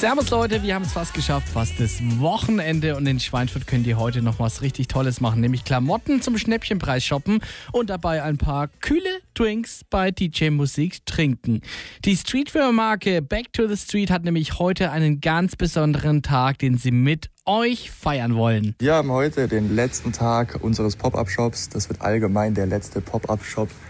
Servus Leute, wir haben es fast geschafft, fast das Wochenende, und in Schweinfurt könnt ihr heute noch was richtig Tolles machen, nämlich Klamotten zum Schnäppchenpreis shoppen und dabei ein paar kühle Drinks bei DJ Musik trinken. Die Streetwear-Marke Back to the Street hat nämlich heute einen ganz besonderen Tag, den sie mit euch feiern wollen. Wir haben heute den letzten Tag unseres Pop-Up-Shops. Das wird allgemein der letzte Pop-Up-Shop